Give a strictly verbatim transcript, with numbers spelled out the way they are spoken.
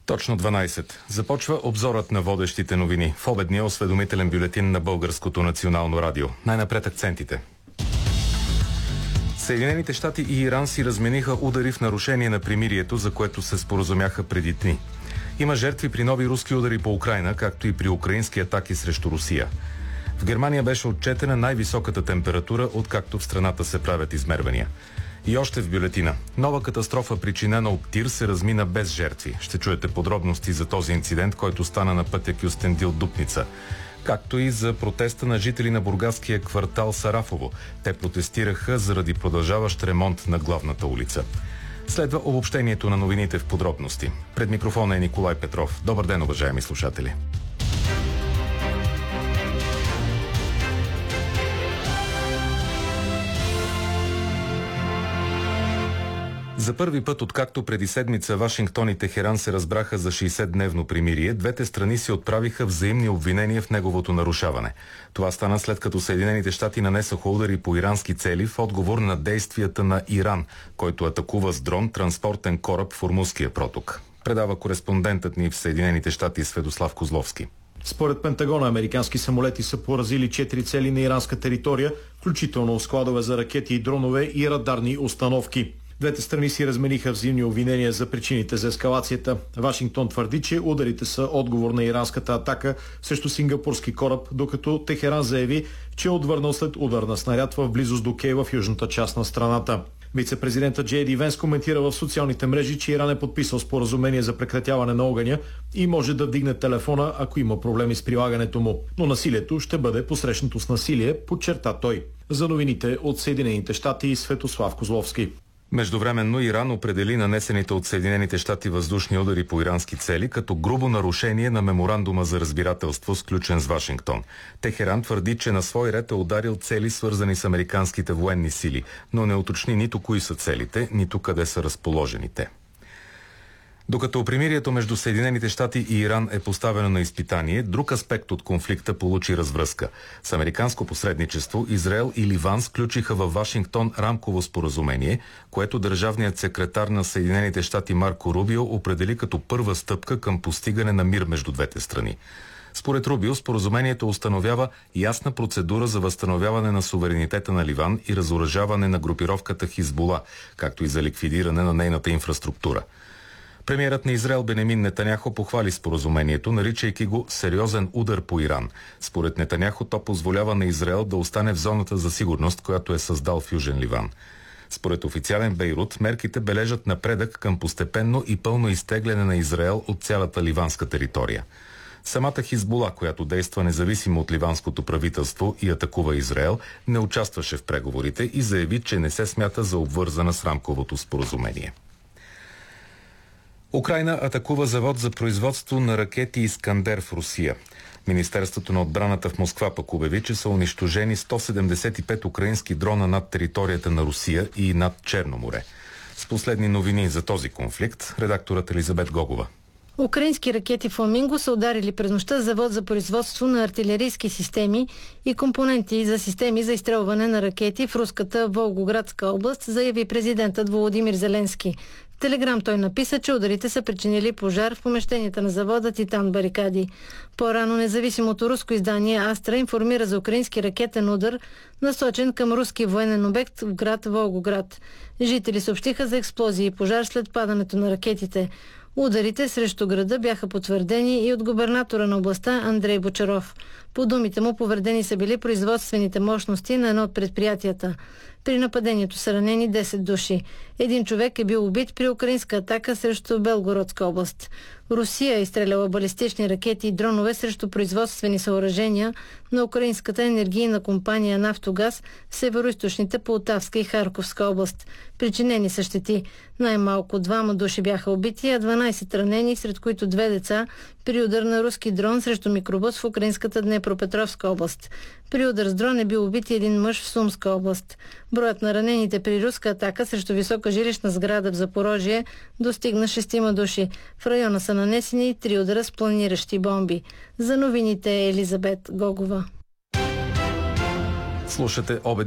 Точно дванайсет. Започва обзорът на водещите новини в обедния осведомителен бюлетин на Българското национално радио. Най-напред акцентите. Съединените щати и Иран си размениха удари в нарушение на примирието, за което се споразумяха преди дни. Има жертви при нови руски удари по Украйна, както и при украински атаки срещу Русия. В Германия беше отчетена най-високата температура, откакто в страната се правят измервания. И още в бюлетина. Нова катастрофа, причинена от тир, се размина без жертви. Ще чуете подробности за този инцидент, който стана на пътя Кюстендил-Дупница. Както и за протеста на жители на бургаския квартал Сарафово. Те протестираха заради продължаващ ремонт на главната улица. Следва обобщението на новините в подробности. Пред микрофона е Николай Петров. Добър ден, уважаеми слушатели. За първи път, откакто преди седмица Вашингтон и Техеран се разбраха за шейсетдневно примирие, двете страни си отправиха взаимни обвинения в неговото нарушаване. Това стана след като Съединените щати нанесоха удари по ирански цели в отговор на действията на Иран, който атакува с дрон транспортен кораб в Ормузския проток. Предава кореспондентът ни в Съединените щати Светослав Козловски. Според Пентагона, американски самолети са поразили четири цели на иранска територия, включително складове за ракети и дронове и радарни установки. Двете страни си размениха взаимни обвинения за причините за ескалацията. Вашингтон твърди, че ударите са отговор на иранската атака срещу сингапурски кораб, докато Техеран заяви, че е отвърнал след удар на снаряд в близост до Кей в южната част на страната. Вице-президентът Джей Ди Венс коментира в социалните мрежи, че Иран е подписал споразумение за прекратяване на огъня и може да вдигне телефона, ако има проблеми с прилагането му. Но насилието ще бъде посрещнато с насилие, подчерта той. За новините от Съединените щати и Светослав Козловски. Междувременно Иран определи нанесените от Съединените щати въздушни удари по ирански цели като грубо нарушение на меморандума за разбирателство, сключен с Вашингтон. Техеран твърди, че на свой ред е ударил цели, свързани с американските военни сили, но не уточни нито кои са целите, нито къде са разположените. Докато примирието между Съединените щати и Иран е поставено на изпитание, друг аспект от конфликта получи развръзка. С американско посредничество Израел и Ливан сключиха във Вашингтон рамково споразумение, което държавният секретар на Съединените щати Марко Рубио определи като първа стъпка към постигане на мир между двете страни. Според Рубио, споразумението установява ясна процедура за възстановяване на суверенитета на Ливан и разоръжаване на групировката Хизбула, както и за ликвидиране на нейната инфраструктура. Премиерът на Израел Бенемин Нетаняхо похвали споразумението, наричайки го сериозен удар по Иран. Според Нетаняхо то позволява на Израел да остане в зоната за сигурност, която е създал в Южен Ливан. Според официален Бейрут, мерките бележат напредък към постепенно и пълно изтегляне на Израел от цялата ливанска територия. Самата Хизбула, която действа независимо от ливанското правителство и атакува Израел, не участваше в преговорите и заяви, че не се смята за обвързана с рамковото споразумение. Украйна атакува завод за производство на ракети Искандер в Русия. Министерството на отбраната в Москва пък обяви, че са унищожени сто седемдесет и пет украински дрона над територията на Русия и над Черно море. С последни новини за този конфликт, редакторът Елизабет Гогова. Украински ракети Фламинго са ударили през нощта завод за производство на артилерийски системи и компоненти за системи за изстрелване на ракети в руската Волгоградска област, заяви президентът Володимир Зеленски. В Телеграм той написа, че ударите са причинили пожар в помещенията на завода Титан Барикади. По-рано независимото руско издание Астра информира за украински ракетен удар, насочен към руски военен обект в град Волгоград. Жители съобщиха за експлозии и пожар след падането на ракетите. Ударите срещу града бяха потвърдени и от губернатора на областта Андрей Бочаров. По думите му, повредени са били производствените мощности на едно от предприятията. При нападението са ранени десет души. Един човек е бил убит при украинска атака срещу Белгородска област. Русия е изстреляла балистични ракети и дронове срещу производствени съоръжения на украинската енергийна компания Нафтогаз в североизточните Полтавска и Харковска област. Причинени са щети. Най-малко двама души бяха убити, а дванайсет ранени, сред които две деца, при удар на руски дрон срещу микробус в украинската Днепропетровска област. При удар с дрон е бил убит един мъж в Сумска област. Броят на ранените при руска атака срещу висока жилищна сграда в Запорожие достигна шестима души. В района са нанесени три удара с планиращи бомби. За новините е Елизабет Гогова. Слушате обед